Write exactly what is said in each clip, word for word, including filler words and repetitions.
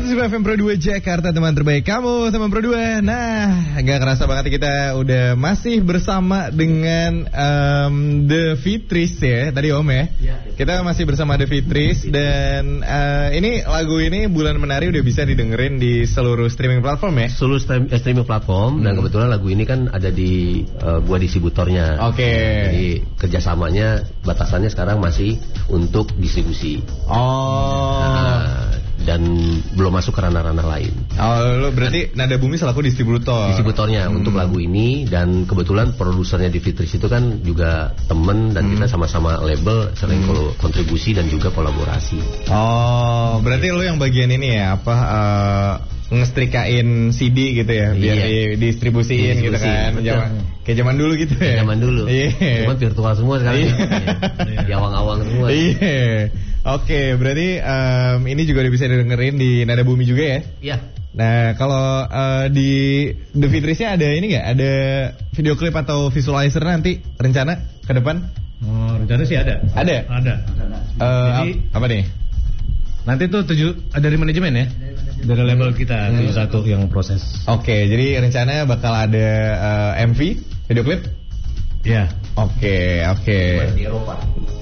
seratus lima F M Pro dua Jakarta, teman terbaik kamu, teman Pro dua. Nah, gak kerasa banget kita udah masih bersama dengan um, The Fitris ya, tadi Om ya. Ya. Kita masih bersama The Fitris dan uh, ini lagu ini Bulan Menari udah bisa didengerin di seluruh streaming platform ya. Seluruh stream, eh, streaming platform hmm. dan kebetulan lagu ini kan ada di uh, gua distributornya. Oke. Okay. Jadi kerjasamanya batasannya sekarang masih untuk distribusi. Oh. Nah, dan belum masuk ke ranah-ranah lain. Oh, lo berarti dan, Nada Bumi selaku distributor. Distributornya hmm. untuk lagu ini, dan kebetulan produsernya di Fitris itu kan juga temen dan hmm. kita sama-sama label sering hmm. kontribusi dan juga kolaborasi. Oh, berarti lo yang bagian ini ya apa uh, ngestrikain C D gitu ya biar iya. didistribusiin gitu kan. Zaman kayak zaman dulu gitu ya. Zaman dulu. Iya. Cuman virtual semua sekarang. Iya. Di awang-awang semua. Iya. Oke, berarti um, ini juga udah bisa didengerin di Nada Bumi juga ya? Iya. Nah, kalau uh, di The Fitrisnya ada ini nggak? Ada video klip atau visualizer nanti rencana ke depan? Oh, rencana sih ada. Ada? Ada. Uh, Jadi apa nih? Nanti tuh tujuh dari manajemen ya, dari label kita tujuh satu yang proses. Oke, jadi rencana bakal ada uh, M V video klip? Iya. Oke, oke. Di Eropa.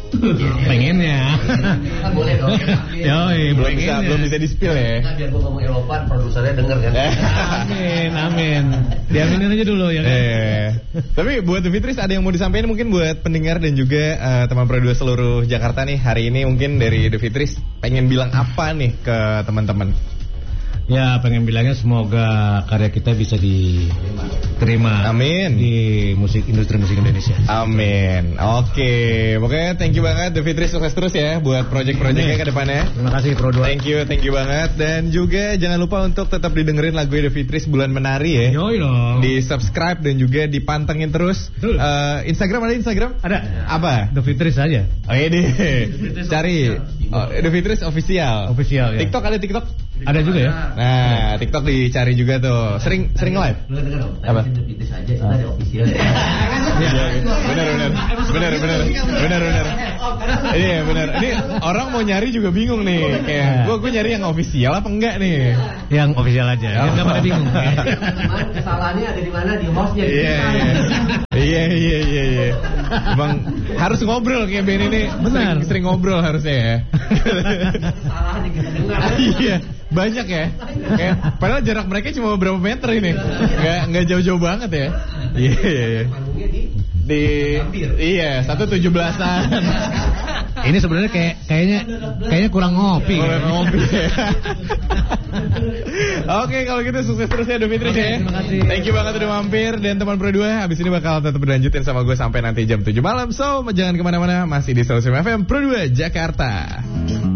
Pengennya. Kan boleh dong. Yoi, belum bisa belum bisa di-spill ya. Nah, biar gua ngomong Eropa, produsernya denger kan. Amin, amin. Diaminin aja dulu ya kan. Eh, tapi buat The Fitris ada yang mau disampaikan mungkin buat pendengar dan juga uh, teman Pro dua seluruh Jakarta nih hari ini, mungkin dari The Fitris pengen bilang apa nih ke teman-teman? Ya, pengen bilangnya semoga karya kita bisa diterima. Amin. Di musik industri musik Indonesia. Amin. Oke, pokoknya thank you banget The Fitris, sukses terus ya buat project-projectnya ke depannya. Terima kasih Pro dua. Thank you, thank you banget. Dan juga jangan lupa untuk tetap didengerin lagu The Fitris Bulan Menari ya. Yoi dong. Di subscribe dan juga dipantengin terus. Uh, Instagram ada Instagram? Ada. Apa? The Fitris aja. Oh iya deh. Cari oh, The Fitris official. Official ya. TikTok ada TikTok? Ada juga ya. Nah, TikTok dicari juga tuh. Sering sering live. Apa? The Fitris aja, kita ada official ya. Benar benar. Benar benar. Benar benar. Iya benar. Ini orang mau nyari juga bingung nih. Kayak gua gua nyari yang official apa enggak nih? Yang official aja. Enggak pada bingung. Kesalahannya ada di mana? Di hostnya. Iya. Iya iya iya iya. Bang harus ngobrol kayak Ben ini. Benar. Sering, sering ngobrol harusnya ya. Kesalahan yang kita dengar. Iya. Banyak ya. Kayak padahal jarak mereka cuma beberapa meter ini. Enggak enggak jauh-jauh banget ya. Iya iya iya. Di iya, satu tujuh belasan. Ini sebenarnya kayak kayaknya kayaknya kurang ngopi. Kurang ngopi. Oke, kalau gitu sukses terus ya The Fitris ya. Terima kasih. Thank you banget udah mampir, dan teman Pro dua habis ini bakal tetap berlanjutin sama gue sampai nanti jam tujuh malam. So, jangan kemana-mana, masih di seratus lima F M Pro dua Jakarta.